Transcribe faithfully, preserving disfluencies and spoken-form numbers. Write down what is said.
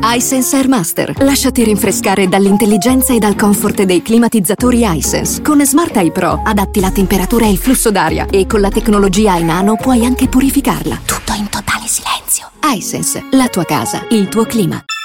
iSense AirMaster. Lasciati rinfrescare dall'intelligenza e dal comfort dei climatizzatori iSense. Con Smart Eye Pro adatti la temperatura e il flusso d'aria e con la tecnologia iNano puoi anche purificarla. Tutto in totale silenzio. iSense, la tua casa, il tuo clima.